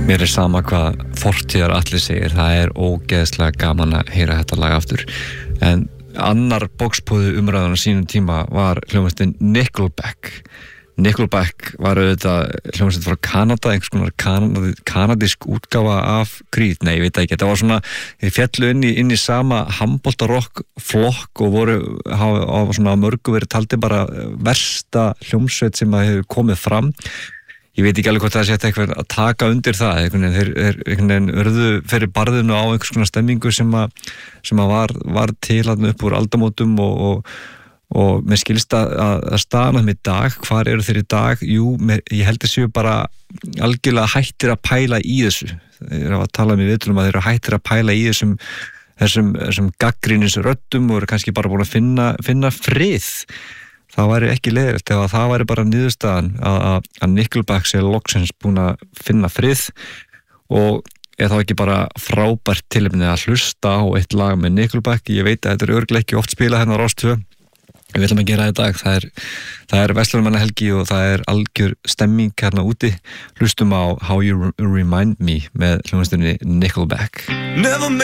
Mér sama hvað fortíðar allir segir, það ógeðslega gaman að heyra þetta lag aftur. En annar boxpúðu umræðan á sínum tíma var hljómsveitin Nickelback. Nickelback var auðvitað hljómsveit frá Kanada, einhvers konar kanadísk útgáfa af Creed. Nei, ég veit ekki, þetta var svona, þeir fjallu inn í sama handboltarokk flokk og hafa svona mörgu verið taldi bara versta hljómsveit sem að hefur komið fram. Ég veit ekki alveg hvort það sé eitthvað að taka undir það, þeir urðu fyrir barðinu á einhvers konar stemmingu sem var til upp úr aldamótum og mér skilst að staðan í dag, hvar eru þeir í dag? Jú, ég held að séu bara algjörlega hættir að pæla í þessu. Þeir hafa talað með viðtölum að þeir eru hættir að pæla í þessum gagnrýnis röddum og eru kannski bara búin að finna frið. Það væri ekki leiðilegt ef það væri bara niðurstaðan að Nickelback sé loksins búin að finna frið og þá ekki bara frábært tilefni að hlusta á eitt lag með Nickelback. Ég veit að þetta örugglega ekki oft spilað hérna á Rás 2. Við ætlum að gera það í dag. Það er verslunarmannahelgi og það algjör stemming hérna úti. Hlustum á How You Remind Me með hljómsveitinni Nickelback.